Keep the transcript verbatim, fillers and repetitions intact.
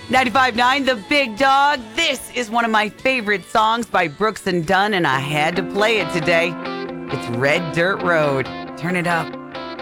ninety-five point nine The Big Dog. This is one of my favorite songs by Brooks and Dunn, and I had to play it today. It's Red Dirt Road. Turn it up.